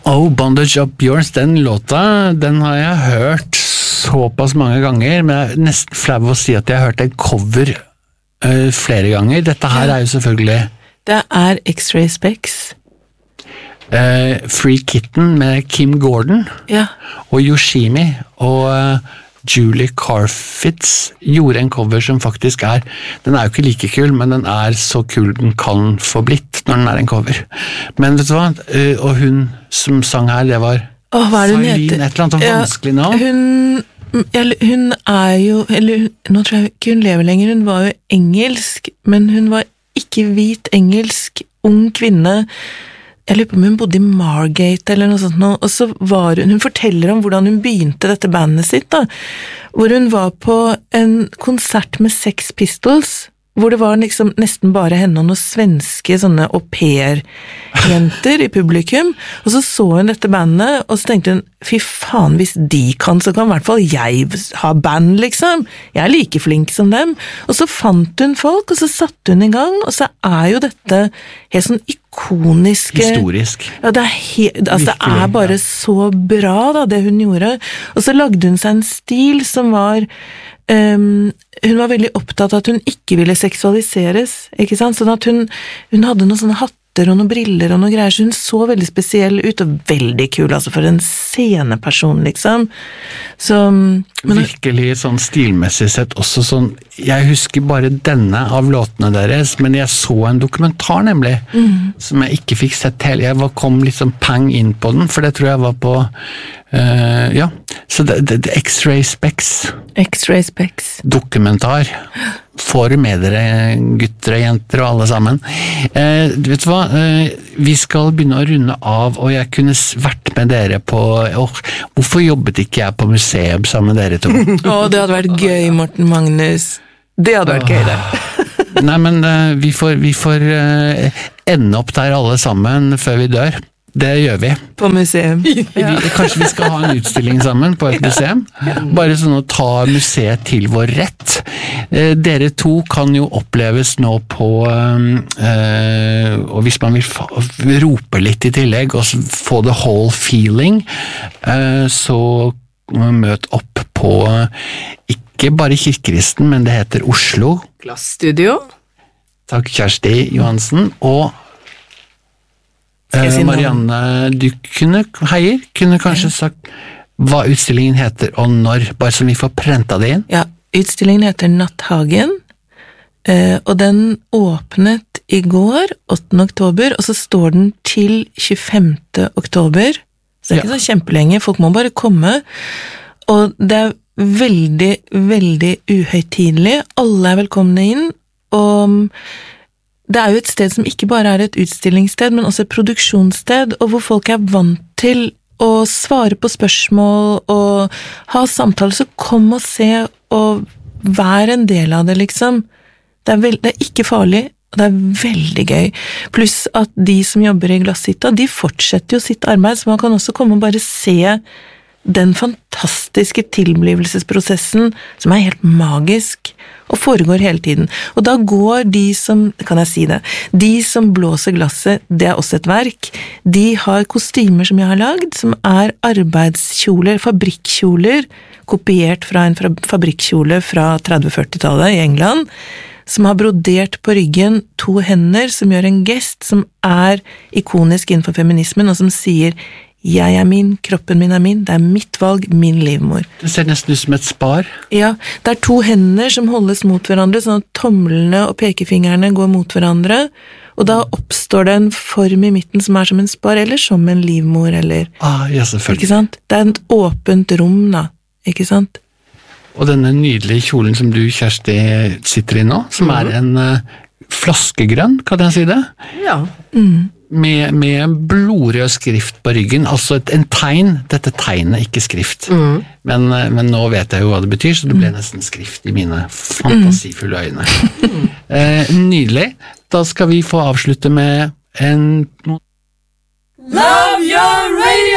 Oh, Bondage Up Yours, den låta, den har jeg hørt såpass mange ganger, men jeg er nesten flau å si at jeg har hørt en cover flere ganger. Dette her er jo selvfølgelig... Det er X-Ray Specs. Free Kitten med Kim Gordon og Yoshimi og Julie Carfitz gjorde en cover som faktisk den er jo ikke like kul, men den er så kul den kan få blitt når den er en cover. Men vet du hva? Og hun som sang her, det var Celine, et eller annet vanskelig navn. Hun er jo, eller nå tror jeg ikke hun lever lenger, hun var jo engelsk, men hun var ikke hvit engelsk, ung kvinne. Jeg lurer på om hun bodde i Margate eller noe sånt, og så var hun forteller om hvordan hun begynte dette bandet sitt da, hvor hun var på en konsert med Sex Pistols, hvor det var liksom nesten bare henne og noen svenske sånne au pair-jenter i publikum, og så hun dette bandet, og så tenkte hun, fy faen, hvis de kan, så kan i hvert fall jeg ha band, liksom. Jeg er like flink som dem. Og så fant hun folk, og så satte hun i gang, og så er jo dette helt sånn ikoniske... Historisk. Ja, det er bare så bra, da, det hun gjorde. Og så lagde hun seg en stil som var... hun var veldig opptatt av at hun ikke ville seksualiseres, ikke sant? Sånn at hun hadde noen sånne hatter og noen briller og noen greier, så hun så veldig spesiell ut, og veldig kul, altså for en sceneperson, liksom. Så, virkelig sånn stilmessig sett også sånn, jeg husker bare denne av låtene deres, men jeg så en dokumentar nemlig, som jeg ikke fikk sett hele, jeg kom liksom pang inn på den, for det tror jeg var på så det X-Ray Specs dokumentar får med dere gutter og jenter og alle sammen vet du hva, vi skal begynne å runde av, og jeg kunne vært med dere på hvorfor jobbet ikke jeg på museum sammen med dere to? Det hadde vært gøy, Morten Magnus, det hadde vært gøy det nei, men vi får ende opp der alle sammen før vi dør. Det gjør vi. På museum. Kanskje vi skal ha en utstilling sammen på et museum. Bare sånn å ta museet til vår rett. Dere to kan jo oppleves nå på, og hvis man vil rope litt i tillegg, og få the whole feeling, så møt opp på, ikke bare Kirkeristen, men det heter Oslo. Glassstudio. Takk Kjersti Johansen, og Marianne, du kunne kanskje sagt hva utstillingen heter og når, bare så vi får prenta det inn. Ja, utstillingen heter Natthagen, og den åpnet i går, 8. oktober, og så står den til 25. oktober, så det er ikke så kjempelenge, folk må bare komme, og det er veldig, veldig uhøytidelig, alle er velkomne inn, og det er jo et sted som ikke bare er et utstillingssted, men også et produksjonssted, og hvor folk er vant til å svare på spørsmål og ha samtaler, så kom og se og vær en del av det, liksom. Det er ikke farlig, og det er veldig gøy. Pluss at de som jobber i Glasshytta, de fortsetter jo sitt arbeid, så man kan også komme og bare se den fantastiske tilblivelsesprosessen som er helt magisk og foregår hele tiden. Og da går de som, kan jeg si det, de som blåser glasset, det er også et verk. De har kostymer som jeg har lagd, som er arbeidskjoler, fabrikkjoler, kopiert fra en fabrikkjole fra 30-40-tallet i England, som har brodert på ryggen 2 hender som gjør en gest som er ikonisk innenfor feminismen, og som sier jeg er min, kroppen min er min, det er mitt valg, min livmor. Det ser nesten ut som et spar. Ja, det er 2 hender som holdes mot hverandre, sånn at tomlene og pekefingrene går mot hverandre, og da oppstår det en form i midten som er som en spar, eller som en livmor, eller... ja, selvfølgelig. Ikke sant? Det er et åpent rom, da, ikke sant? Og denne nydelige kjolen som du, Kjersti, sitter i nå, som er en flaskegrønn, kan jeg si det? Ja. Med blodrød skrift på ryggen, altså en tegn, dette tegnet, ikke skrift. Men nå vet jeg jo hva det betyr, så det ble nesten skrift i mine fantasifulle øyne. Nydelig. Da skal vi få avslutte med en... Love your radio!